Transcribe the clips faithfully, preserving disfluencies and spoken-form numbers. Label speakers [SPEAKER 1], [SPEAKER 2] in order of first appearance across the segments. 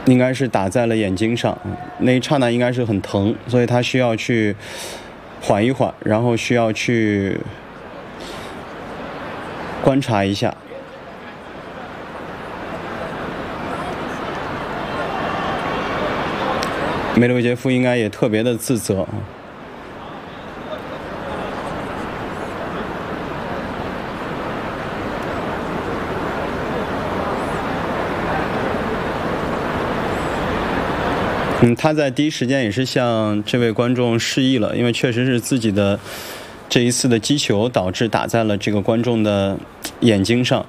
[SPEAKER 1] 应该是打在了眼睛上，那一刹那应该是很疼，所以他需要去缓一缓，然后需要去观察一下。梅德韦杰夫应该也特别的自责。嗯，他在第一时间也是向这位观众示意了，因为确实是自己的这一次的击球导致打在了这个观众的眼睛上。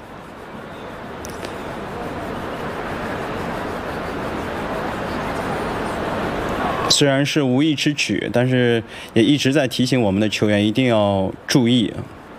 [SPEAKER 1] 虽然是无意之举，但是也一直在提醒我们的球员一定要注意。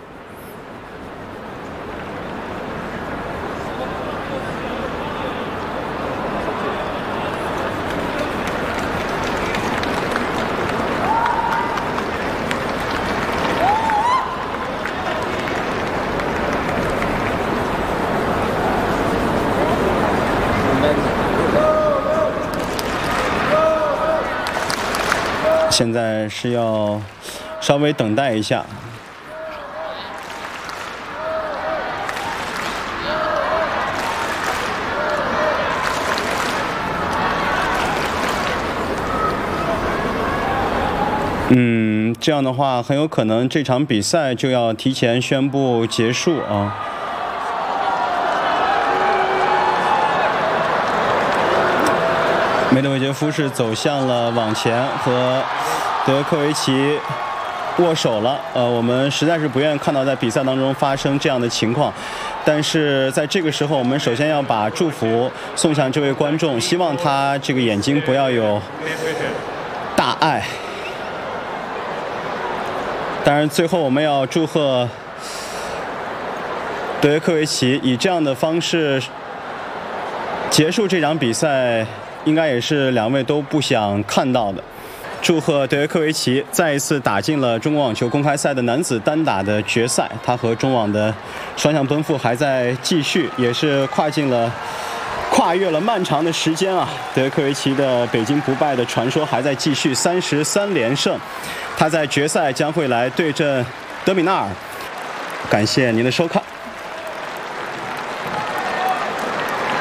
[SPEAKER 1] 现在是要稍微等待一下。嗯，这样的话很有可能这场比赛就要提前宣布结束啊。梅德韦杰夫是走向了网前和德科维奇握手了。呃，我们实在是不愿意看到在比赛当中发生这样的情况，但是在这个时候，我们首先要把祝福送向这位观众，希望他这个眼睛不要有大碍。当然，最后我们要祝贺德约科维奇以这样的方式结束这场比赛。应该也是两位都不想看到的。祝贺德约科维奇再一次打进了中国网球公开赛的男子单打的决赛，他和中网的双向奔赴还在继续，也是跨进了跨越了漫长的时间啊。德约科维奇的北京不败的传说还在继续，三十三连胜，他在决赛将会来对阵德米纳尔。感谢您的收看。